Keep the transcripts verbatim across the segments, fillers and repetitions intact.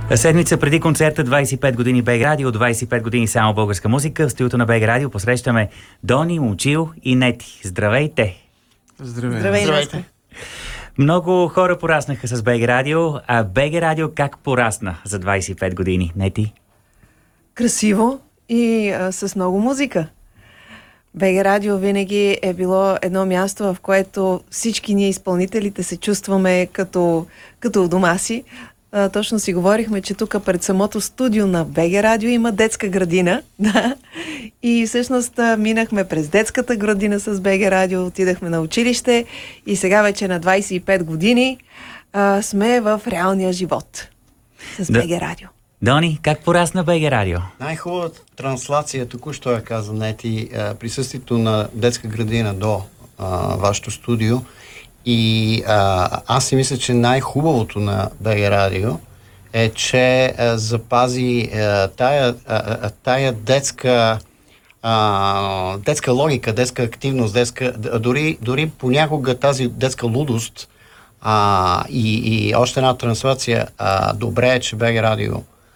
Седмица преди концерта двайсет и пет години БГ Радио, двайсет и пет години само българска музика. В студиото на БГ Радио посрещаме Дони, Момчил и Нети. Здравейте! Здравейте! Здравейте! Здравейте. Много хора пораснаха с БГ Радио, а БГ Радио как порасна за двайсет и пет години? Нети? Красиво и а, с много музика. БГ Радио винаги е било едно място, в което всички ние изпълнителите се чувстваме като, като у дома си. А, точно си говорихме, че тук пред самото студио на БГ Радио има детска градина. Да. И всъщност а, минахме през детската градина с БГ Радио, отидахме на училище и сега вече на двайсет и пет години а, сме в реалния живот с да. БГ Радио. Дони, как порасна БГ Радио? Най-хубавата транслация, току-що я каза Нети, присъствието на детска градина до а, вашето студио. И а, аз си мисля, че най-хубавото на БГ Радио е, че а, запази а, тая, а, тая детска, а, детска логика, детска активност, детска, дори, дори понякога тази детска лудост а, и, и още една транслация. А, добре е, че БГ Радио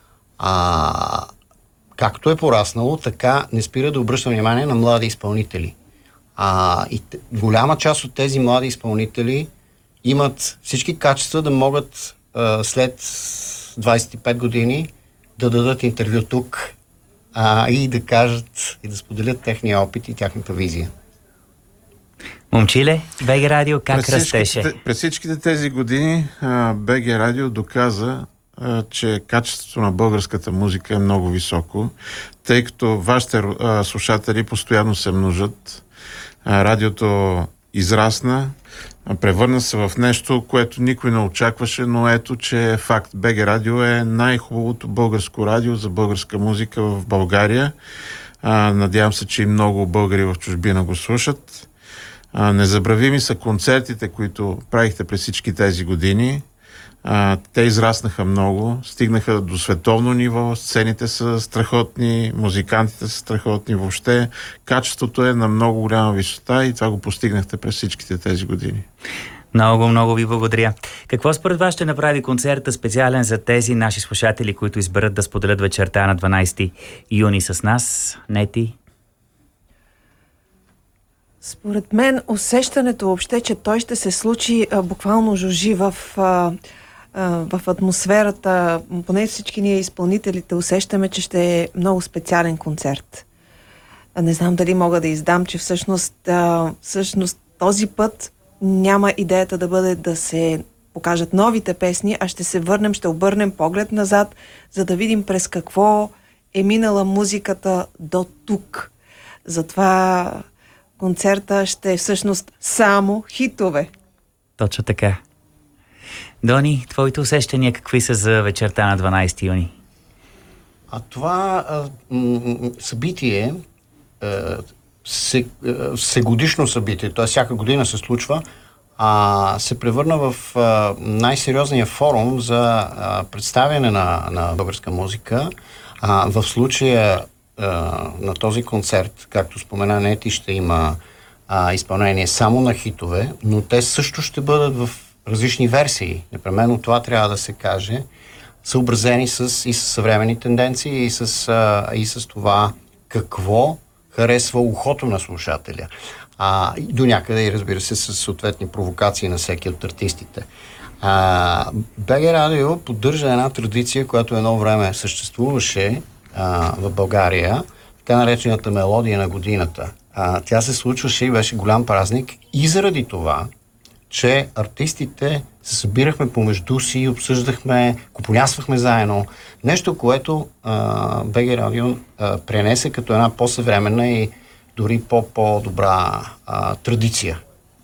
а, както е пораснало, така не спира да обръща внимание на млади изпълнители. А, и т- голяма част от тези млади изпълнители имат всички качества да могат а, след двайсет и пет години да дадат интервю тук а, и да кажат и да споделят техния опит и тяхната визия. Момчиле, БГ Радио как през растеше? През всичките тези години БГ Радио доказа, а, че качеството на българската музика е много високо, тъй като вашите а, слушатели постоянно се множат. А, радиото израсна, а, превърна се в нещо, което никой не очакваше, но ето, че е факт. БГ Радио е най-хубавото българско радио за българска музика в България. А, надявам се, че и много българи в чужбина го слушат. А, незабравими са концертите, които правихте през всички тези години. А, те израснаха много, стигнаха до световно ниво, сцените са страхотни, музикантите са страхотни, въобще качеството е на много голяма висота и това го постигнахте през всичките тези години. Много, много ви благодаря. Какво според вас ще направи концерта специален за тези наши слушатели, които изберат да споделят вечерта на дванайсети юни с нас? Нети? Според мен усещането въобще, че той ще се случи а, буквално жужи в, а, а, в атмосферата, поне всички ние изпълнителите усещаме, че ще е много специален концерт. А не знам дали мога да издам, че всъщност, а, всъщност този път няма идеята да бъде да се покажат новите песни, а ще се върнем, ще обърнем поглед назад, за да видим през какво е минала музиката до тук. Затова концерта ще е всъщност само хитове. Точно така. Дони, твоите усещания какви са за вечерта на дванайсети юни? А това а, м- събитие, а, се, а, всегодишно събитие, т.е. всяка година се случва, а, се превърна в а, най-сериозния форум за а, представяне на, на българска музика. А, в случая на този концерт, както спомена Нети, ще има а, изпълнение само на хитове, но те също ще бъдат в различни версии. Непременно това трябва да се каже, съобразени с, и с съвременни тенденции, и с, а, и с това какво харесва ухото на слушателя. А, и до някъде, и разбира се, с съответни провокации на всеки от артистите. А, БГ Радио поддържа една традиция, която едно време съществуваше а, в България, така наречената мелодия на годината. А, тя се случваше и беше голям празник и заради това, че артистите се събирахме помежду си и обсъждахме, купонясвахме заедно. Нещо, което а, БГ Радио а, пренесе като една по-съвременна и дори по-по-добра а, традиция.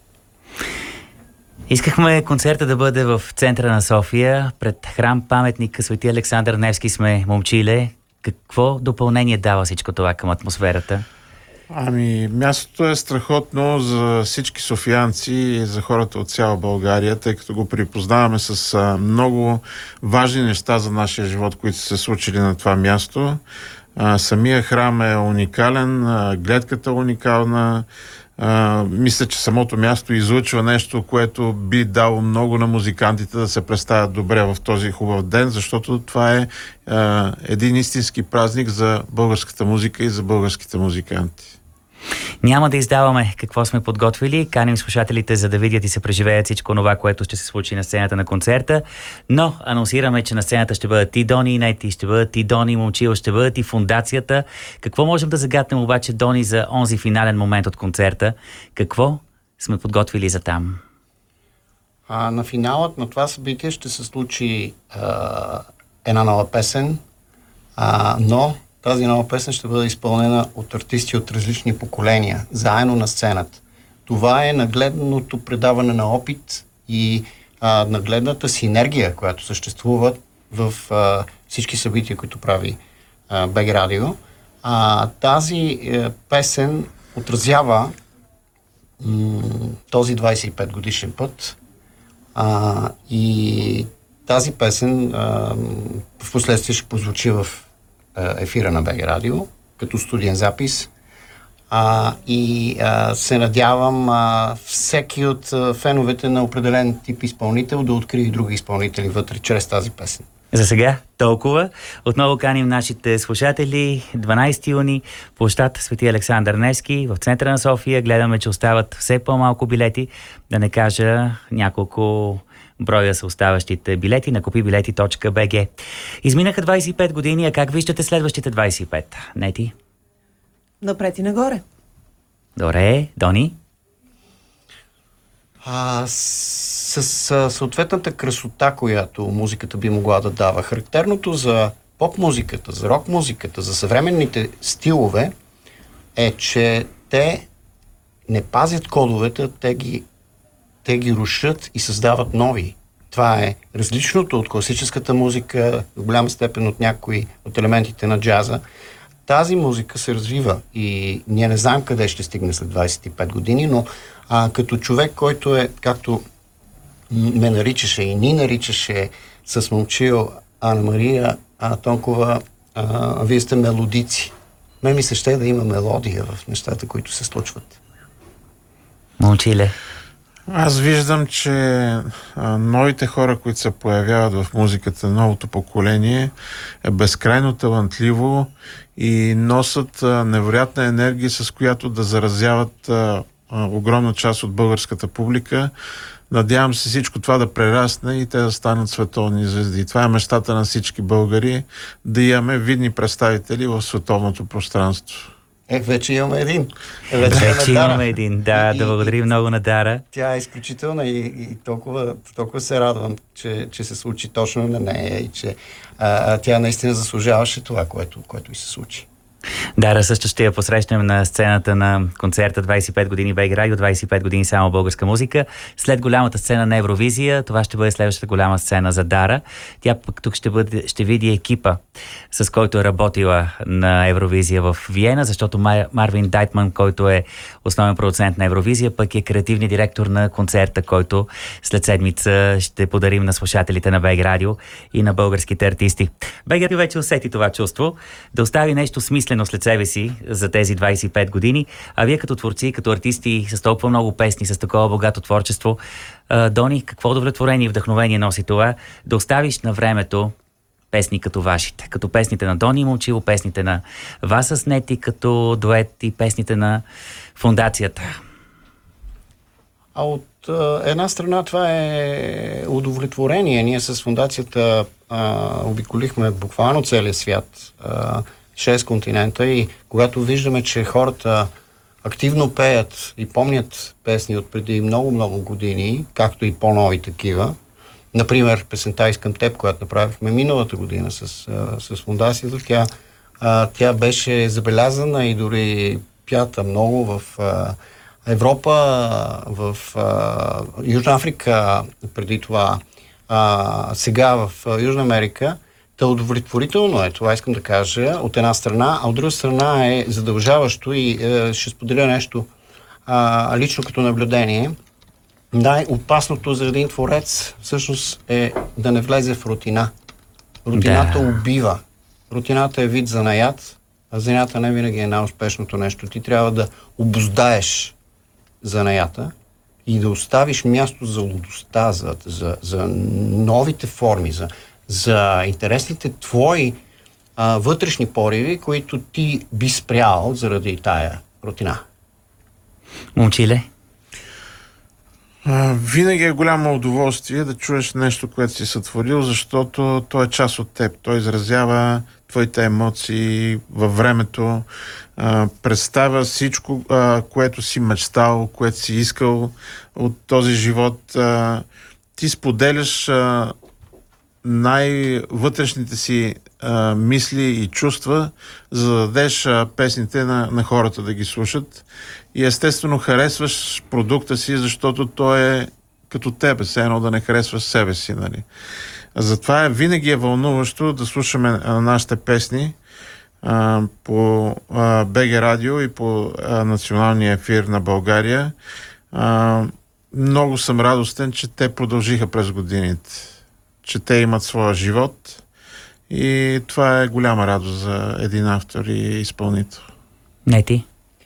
Искахме концерта да бъде в центъра на София, пред храм паметника Свети Александър Невски сме, Момчиле. Какво допълнение дава всичко това към атмосферата? Ами, мястото е страхотно за всички софиянци и за хората от цяла България, тъй като го припознаваме с а, много важни неща за нашия живот, които са се случили на това място. А, самия храм е уникален, а, гледката е уникална, А, мисля, че самото място излъчва нещо, което би дало много на музикантите да се представят добре в този хубав ден, защото това е а, един истински празник за българската музика и за българските музиканти. Няма да издаваме какво сме подготвили. Каним слушателите, за да видят и се преживеят всичко това, което ще се случи на сцената на концерта. Но анонсираме, че на сцената ще бъдат и Дони и Нети, ще бъдат и Дони и Момчил, ще бъдат и Фондацията. Какво можем да загатнем обаче, Дони, за онзи финален момент от концерта? Какво сме подготвили за там? А, на финалът на това събитие ще се случи а, една нова песен, а, но тази нова песен ще бъде изпълнена от артисти от различни поколения, заедно на сцената. Това е нагледното предаване на опит и а, нагледната синергия, която съществува в а, всички събития, които прави а, БГ Радио. А, тази е, песен отразява м- този двайсет и пет годишен път а, и тази песен а, в последствие ще позвучи в ефира на БГ Радио, като студиен запис. А, и а, се надявам а, всеки от а, феновете на определен тип изпълнител да открие и други изпълнители вътре чрез тази песен. За сега толкова. Отново каним нашите слушатели. дванайсети юни, площад Свети Александър Невски в центъра на София. Гледаме, че остават все по-малко билети. Да не кажа няколко броя са оставащите билети на купи билети точка би джи. Изминаха двайсет и пет години, а как виждате следващите двайсет и пет? Нети? Напред и нагоре. Добре, Дони? А, с, с съответната красота, която музиката би могла да дава. Характерното за поп-музиката, за рок-музиката, за съвременните стилове е, че те не пазят кодовете, те ги те ги рушат и създават нови. Това е различното от класическата музика, в голяма степен от някои от елементите на джаза. Тази музика се развива и ние не знаем къде ще стигне след двайсет и пет години, но а, като човек, който е, както ме наричаше и ни наричаше с Момчил Ана Мария а, Тонкова, а, вие сте мелодици. Ме ми се ще да има мелодия в нещата, които се случват. Момчиле? Аз виждам, че а, новите хора, които се появяват в музиката, новото поколение е безкрайно талантливо и носят а, невероятна енергия, с която да заразяват а, а, огромна част от българската публика. Надявам се всичко това да прерасне и те да станат световни звезди. Това е мечтата на всички българи, да имаме видни представители в световното пространство. Ех, вече имаме един. Вече, вече имаме, имаме един, да, и, да благодарим и, много на Дара. Тя е изключителна и, и толкова, толкова се радвам, че, че се случи точно на нея и че а, тя наистина заслужаваше това, което, което и се случи. Дара също ще я посрещнем на сцената на концерта двайсет и пет години БГ Радио, двайсет и пет години само българска музика. След голямата сцена на Евровизия, това ще бъде следващата голяма сцена за Дара. Тя пък тук ще, бъде, ще види екипа, с който е работила на Евровизия в Виена, защото Марвин Дайтман, който е основен продуцент на Евровизия, пък е креативният директор на концерта, който след седмица ще подарим на слушателите на БГ Радио и на българските артисти. БГ Радио вече усети това чувство, да остави нещо смислено след себе си за тези двайсет и пет години, а вие като творци, като артисти с толкова много песни, с такова богато творчество, Дони, какво удовлетворение и вдъхновение носи това да оставиш на времето песни като вашите, като песните на Дони Момчило, песните на вас с Нети като дует и песните на Фондацията? А от а, една страна това е удовлетворение. Ние с Фондацията а, обиколихме буквално целия свят, а, шест континента, и когато виждаме, че хората активно пеят и помнят песни от преди много-много години, както и по-нови такива, например песента "Искам теб", която направихме миналата година с, с Фондацията, тя, тя беше забелязана и дори пята много в Европа, в Южна Африка преди това, сега в Южна Америка. Та удовлетворително е, това искам да кажа, от една страна, а от друга страна е задължаващо и е, ще споделя нещо а, лично като наблюдение. Най-опасното за един творец всъщност е да не влезе в рутина. Рутината да. убива. Рутината е вид занаят, а занята не винаги е най-успешното нещо. Ти трябва да обуздаеш занаята и да оставиш място за лудостта, за, за, за новите форми, за, за интересните твои а, вътрешни пориви, които ти би спрял заради тая рутина. Момчиле? А, винаги е голямо удоволствие да чуеш нещо, което си сътворил, защото то е част от теб. Той изразява твоите емоции във времето, а, представя всичко, а, което си мечтал, което си искал от този живот. А, ти споделяш а, най-вътрешните си а, мисли и чувства, за да дадеш а, песните на, на хората да ги слушат. И естествено харесваш продукта си, защото той е като тебе, все едно да не харесваш себе си, нали? Затова е, винаги е вълнуващо да слушаме а, нашите песни а, по а, БГ Радио и по а, националния ефир на България. А, много съм радостен, че те продължиха през годините, че те имат своя живот и това е голяма радост за един автор и изпълнител. Не ти?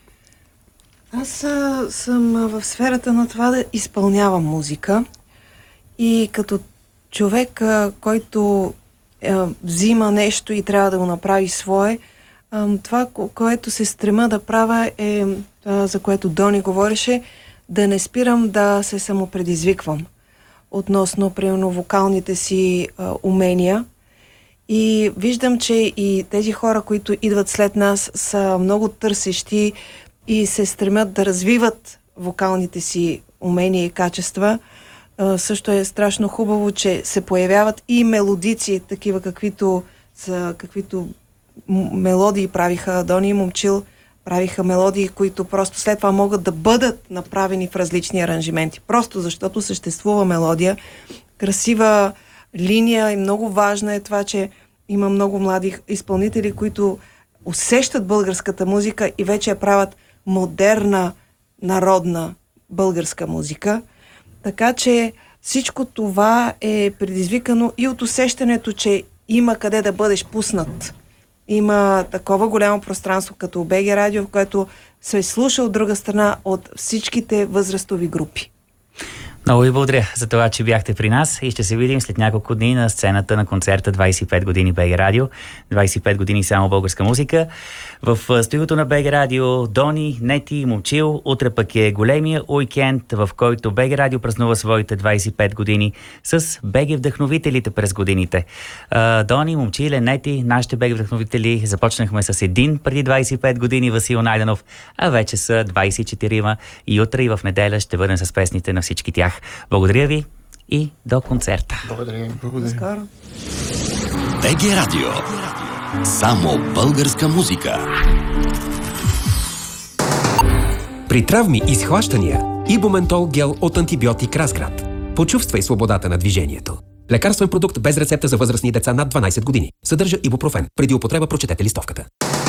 Аз а, съм а, в сферата на това да изпълнявам музика и като човек, а, който а, взима нещо и трябва да го направи свое, а, това, което се стрема да правя е, а, за което Дони говореше, да не спирам да се самопредизвиквам относно, примерно, вокалните си а, умения. И виждам, че и тези хора, които идват след нас, са много търсещи и се стремят да развиват вокалните си умения и качества. А, също е страшно хубаво, че се появяват и мелодици, такива каквито, са, каквито м- мелодии правиха Дони и Момчил, правиха мелодии, които просто след това могат да бъдат направени в различни аранжименти. Просто защото съществува мелодия, красива линия и много важно е това, че има много млади изпълнители, които усещат българската музика и вече я правят модерна, народна българска музика. Така че всичко това е предизвикано и от усещането, че има къде да бъдеш пуснат. Има такова голямо пространство като БГ Радио, в което се слуша от друга страна от всичките възрастови групи. Много ви благодаря за това, че бяхте при нас и ще се видим след няколко дни на сцената на концерта двайсет и пет години БГ Радио. двайсет и пет години само българска музика. В студиото на БГ Радио Дони, Нети и Момчил. Утре пък е големия уикенд, в който БГ Радио празнува своите двайсет и пет години с БГ вдъхновителите през годините. Дони, Момчиле, Нети, нашите БГ вдъхновители. Започнахме с един преди двайсет и пет години, Васил Найденов, а вече са двайсет и четири и утре и в неделя ще бъдем с песните на всички тях. Благодаря ви и до концерта. Благодаря. До скоро. БГ Радио. Само българска музика. При травми и схващания Ибументол гел от антибиотик Разград. Почувствай свободата на движението. Лекарствен продукт без рецепта за възрастни деца над дванайсет години. Съдържа ибупрофен. Преди употреба прочетете листовката.